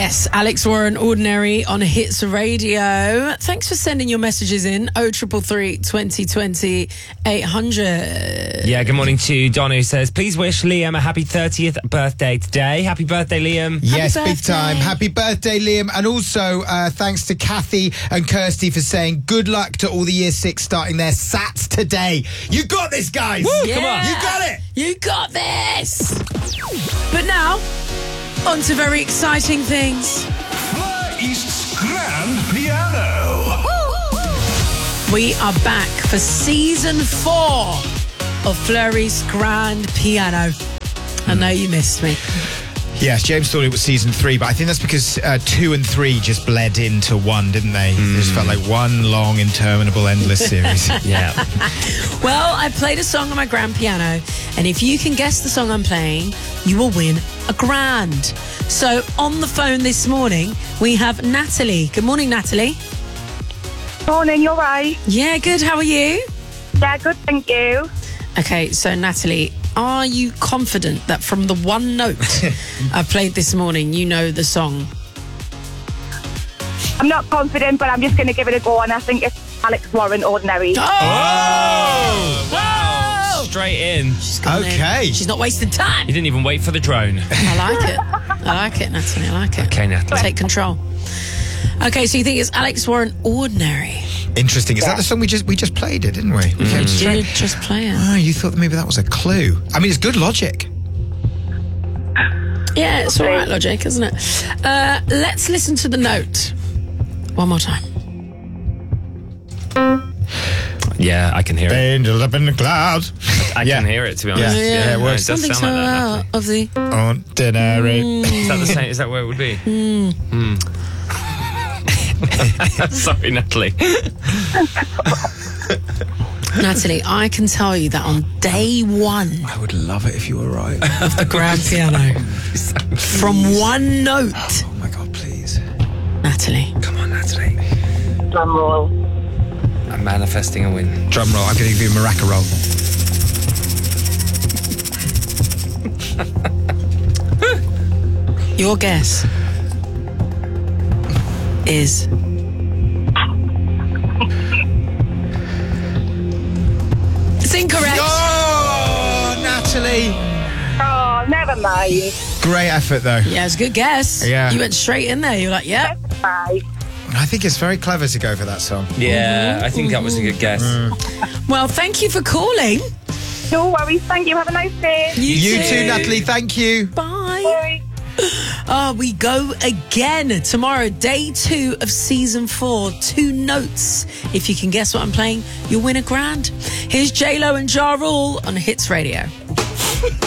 Yes, Alex Warren, Ordinary on Hits Radio. Thanks for sending your messages in. 0333 2020 800. Yeah, good morning to Don, who says, please wish Liam a happy 30th birthday today. Happy birthday, Liam. Yes, Happy big time. birthday. Happy birthday, Liam. And also, thanks to Kathy and Kirsty for saying good luck to all the Year 6 starting their SATs today. You got this, guys. Woo, Yeah. come on. You got it. You got this. But now, on to very exciting things. Fleur East's Grand Piano. We are back for season 4 of Fleury's Grand Piano. I know you missed me. Yes, James thought it was season 3, but I think that's because 2 and 3 just bled into 1, didn't they? It just felt like one long, interminable, endless series. Yeah. Well, I played a song on my grand piano, and if you can guess the song I'm playing, you will win a grand. So on the phone this morning, we have Natalie. Good morning, Natalie. Morning, you're right. Yeah, good. How are you? Yeah, good, thank you. Okay, so Natalie, are you confident that from the one note I played this morning, you know the song? I'm not confident, but I'm just going to give it a go, and I think it's Alex Warren, Ordinary. Oh! Wow. Straight in. She's gone in. Okay. She's not wasting time. You didn't even wait for the drone. I like it. I like it, Natalie. I like it. Okay, Natalie. Take control. Okay, so you think it's Alex Warren, Ordinary? Interesting. Is that the song we just played it, didn't we? We You came straight- did just play it. Oh, you thought that maybe that was a clue. I mean, it's good logic. Yeah, it's all right logic, isn't it? Let's listen to the note one more time. Yeah, I can hear it. Angels up in the clouds. I can hear it, to be honest. Yeah, it no, works. does Something sound so like that, out Natalie. of the... Ordinary. Is that the same? Is that where it would be? Sorry, Natalie. Natalie, I can tell you that on day 1 I would love it if you were right. of the grand piano, from one note, Oh my God, please. Natalie, Come on, Natalie. Drum roll. I'm manifesting a win. Drum roll. I'm going to give you a maraca roll. your guess is... It's incorrect. Oh, Natalie. Oh, never mind. Great effort, though. Yeah, it's a good guess. Yeah. You went straight in there. You're like, yeah. Bye. I think it's very clever to go for that song. Yeah, I think that was a good guess. Well, thank you for calling. No worries, thank you. Have a nice day. You too, Natalie. Thank you. Bye. Bye. We go again tomorrow, day 2 of season 4. 2 notes. If you can guess what I'm playing, you'll win a grand. Here's J-Lo and Ja Rule on Hits Radio.